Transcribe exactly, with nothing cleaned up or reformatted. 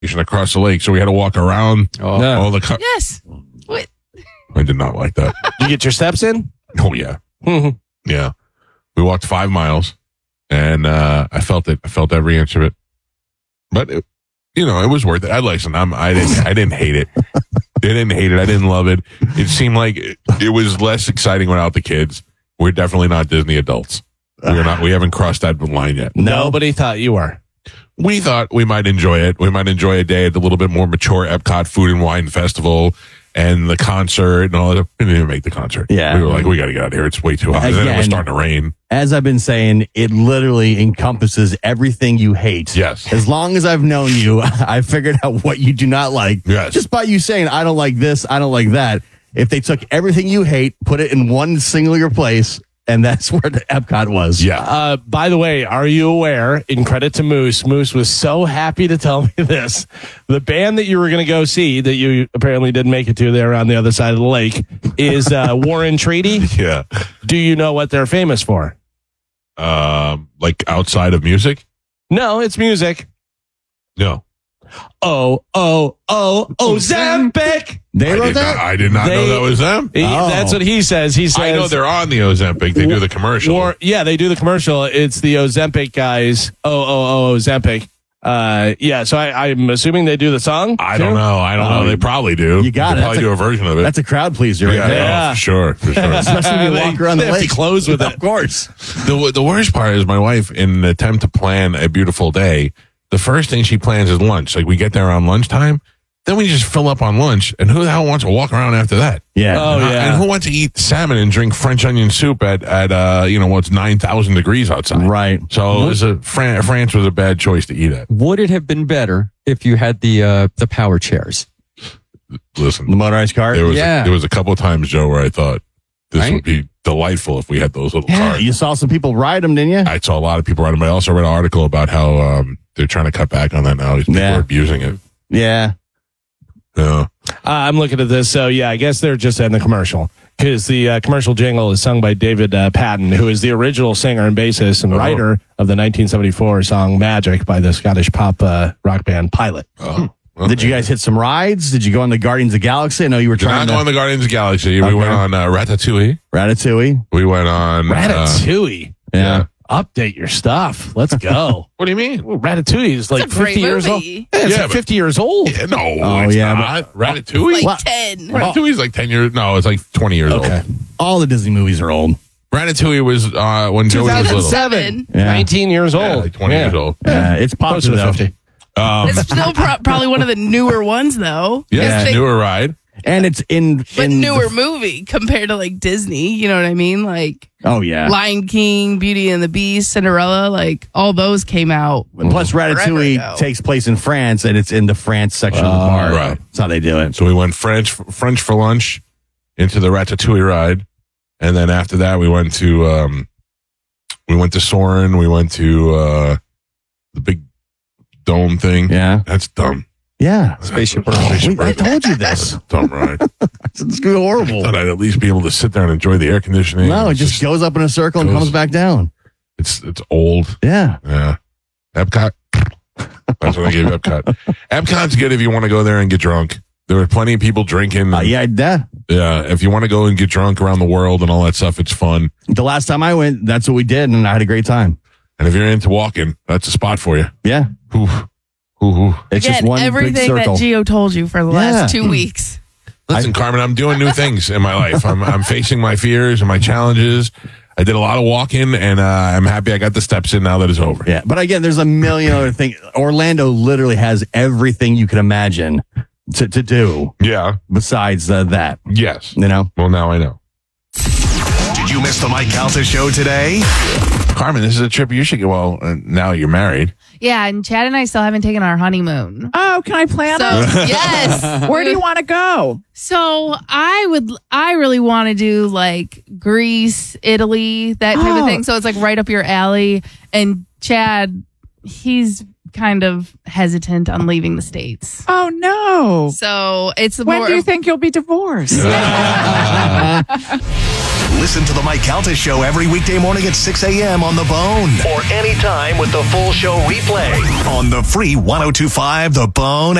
across the lake, so we had to walk around Oh. all the. Co- Yes. What? I did not like that. You get your steps in? Oh yeah, Mhm. yeah. We walked five miles, and uh, I felt it. I felt every inch of it. But it, you know, it was worth it. I listen. I'm. I didn't. I didn't hate it. I didn't hate it. I didn't love it. It seemed like it, it was less exciting without the kids. We're definitely not Disney adults. We're not. We haven't crossed that line yet. Nobody thought you were. We thought we might enjoy it. We might enjoy a day at the little bit more mature Epcot Food and Wine Festival and the concert and all that. We didn't even make the concert. Yeah. We were like, we got to get out of here. It's way too hot. And then it was Again. starting to rain. As I've been saying, it literally encompasses everything you hate. Yes. As long as I've known you, I figured out what you do not like. Yes. Just by you saying, I don't like this, I don't like that. If they took everything you hate, put it in one singular place, and that's where the Epcot was. Yeah. Uh, by the way, are you aware, in credit to Moose, Moose was so happy to tell me this. The band that you were going to go see, that you apparently didn't make it to there on the other side of the lake, is uh, Warren Treaty. Yeah. Do you know what they're famous for? Um, like outside of music? No, it's music. No. Oh, oh, oh, Ozempic. They I wrote did that? Not, I did not They- know that was them. He- Oh. That's what he says. He says. I know they're on the Ozempic. They do the commercial. Or, yeah, they do the commercial. It's the Ozempic guys. Oh, oh, oh, Ozempic. Uh, yeah, so I, I'm assuming they do the song. I too? don't know. I don't know. They probably do. You got they it. Probably That's do a- a version of it. That's a crowd pleaser right yeah, there. Yeah. no, for sure. For sure. Especially when you They- walk around they the have to lake. close with it. Of course. The the worst part is my wife, in an attempt to plan a beautiful day, the first thing she plans is lunch. Like we get there around lunchtime, then we just fill up on lunch. And who the hell wants to walk around after that? Yeah. Oh, And, yeah. and who wants to eat salmon and drink French onion soup at at uh you know what's nine thousand degrees outside? Right. So it was a Fran- France was a bad choice to eat at. Would it have been better if you had the uh, the power chairs? The Listen, motorized car. there was Yeah. a, there was a couple of times, Joe, where I thought this Right? would be delightful if we had those little Yeah, cars. you saw some people ride them, didn't you? I saw a lot of people writing, but I also read an article about how um, they're trying to cut back on that now. People Yeah. are abusing it. Yeah. Yeah. Uh, I'm looking at this. So, yeah, I guess they're just in the commercial because the uh, commercial jingle is sung by David uh, Patton, who is the original singer and bassist and Oh. writer of the nineteen seventy-four song Magic by the Scottish pop uh, rock band Pilot. Oh. Did you guys hit some rides? Did you go on the Guardians of the Galaxy? I know you were Did trying not to. go on the Guardians of the Galaxy. We Okay. went on uh, Ratatouille. Ratatouille. We went on. Uh, Ratatouille. Yeah. Update your stuff. Let's go. what do you mean? Well, Ratatouille is like It's a great fifty years old. movie. Yeah, it's Yeah, like but- fifty years old. Yeah, no, Oh, it's yeah, not. Ratatouille? Like What? ten. Ratatouille's like ten years. No, it's like twenty years Okay. old. All the Disney movies are old. Ratatouille was uh, when Joey was little. two thousand seven. Yeah. nineteen years old. Yeah, like twenty Yeah. years old. Uh, it's Close to popular though. fifty. Um, It's still pro- probably one of the newer ones, though. yeah, It's the- newer ride. And it's in, but in newer the- movie compared to like Disney. You know what I mean? Like oh yeah. Lion King, Beauty and the Beast, Cinderella. Like all those came out. Plus, Forever Ratatouille ago. takes place in France, and it's in the France section of the park. right. That's how they do it. So we went French French for lunch into the Ratatouille ride, and then after that we went to um, we went to Soarin'. We went to uh, the big dome thing. Yeah. That's dumb. Yeah. Spaceship That's- Earth. Spaceship I Earth. told you this. That's a dumb ride. It's gonna be horrible. Thought I'd at least be able to sit there and enjoy the air conditioning. No, it It's just goes up in a circle and goes- comes back down. It's it's old. Yeah. Yeah. Epcot. That's what I gave Epcot. Epcot's good if you want to go there and get drunk. There are plenty of people drinking. Uh, yeah, yeah. Yeah. If you want to go and get drunk around the world and all that stuff, it's fun. The last time I went, that's what we did, and I had a great time. And if you're into walking, that's a spot for you. Yeah. Ooh. Ooh, ooh. It's Again, just one big everything circle. that Gio told you for the Yeah. last two weeks. Listen, Carmen, I'm doing new things in my life. I'm I'm facing my fears and my challenges. I did a lot of walking, and uh, I'm happy I got the steps in now that it's over. Yeah, but again, there's a million other things. Orlando literally has everything you can imagine to, to do Yeah. besides uh, that. Yes. You know? Well, now I know. Did you miss the Mike Calta show today? Carmen, this is a trip you should go. Well, uh, now you're married. Yeah, and Chad and I still haven't taken our honeymoon. Oh, can I plan So it? yes. Where do you want to go? So I would, I really want to do like Greece, Italy, that type Oh. of thing. So it's like right up your alley. And Chad he's kind of hesitant on leaving the States. Oh, no. So it's When more do you of- think you'll be divorced? Listen to the Mike Calta Show every weekday morning at six a.m. on The Bone or anytime with the full show replay on the free one oh two point five The Bone